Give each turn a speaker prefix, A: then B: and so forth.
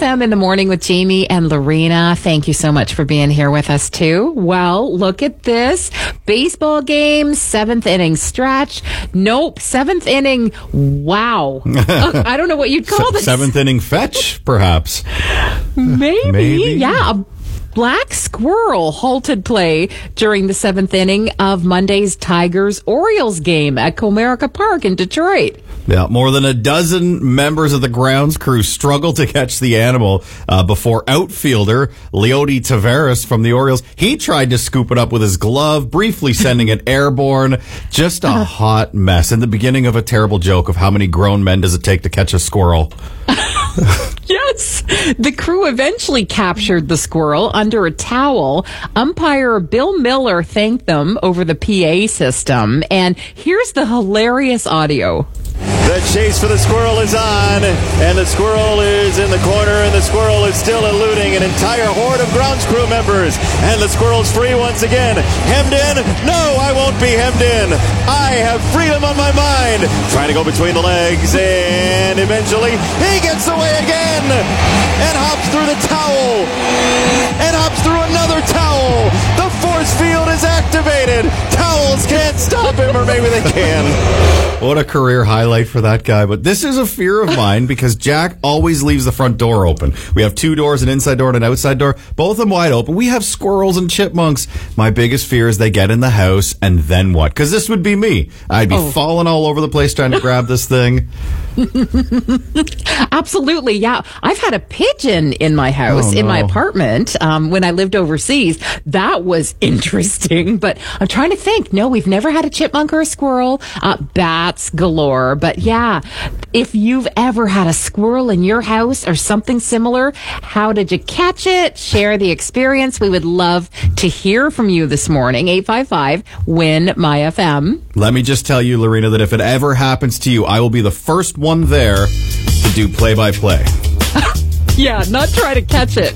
A: FM in the morning with Jamie and Lorena. Thank you so much for being here with us, too. Well, look at this. Baseball game, 7th inning stretch. Nope, 7th inning. Wow. I don't know what you'd call this.
B: 7th inning fetch, perhaps.
A: Maybe. Yeah. A black squirrel halted play during the 7th inning of Monday's Tigers-Orioles game at Comerica Park in Detroit.
B: Yeah, more than a dozen members of the grounds crew struggled to catch the animal before outfielder Leody Taveras from the Orioles. He tried to scoop it up with his glove, briefly sending it airborne. Just a hot mess. And the beginning of a terrible joke of how many grown men does it take to catch a squirrel.
A: Yes. The crew eventually captured the squirrel under a towel. Umpire Bill Miller thanked them over the PA system. And here's the hilarious audio.
C: The chase for the squirrel is on, and the squirrel is in the corner, and the squirrel is still eluding an entire horde of grounds crew members. And the squirrel's free once again. Hemmed in? No, I won't be hemmed in. I have freedom on my mind. Trying to go between the legs, and eventually he gets away again and hops through the towel and hops through another towel. The force field is activated. Towels can't stop him, or maybe they can.
B: What a career highlight for that guy. But this is a fear of mine because Jack always leaves the front door open. We have 2 doors, an inside door and an outside door, both of them wide open. We have squirrels and chipmunks. My biggest fear is they get in the house, and then what? Because this would be me. I'd be falling all over the place trying to grab this thing.
A: Absolutely, yeah. I've had a pigeon in my house, in my apartment, when I lived overseas. That was interesting, but I'm trying to think. No, we've never had a chipmunk or a squirrel. Bats galore. But yeah, if you've ever had a squirrel in your house or something similar, how did you catch it? Share the experience. We would love to hear from you this morning. 855-WIN-MY-FM.
B: Let me just tell you, Lorena, that if it ever happens to you, I will be the first one there to do play-by-play.
A: Yeah, not try to catch it.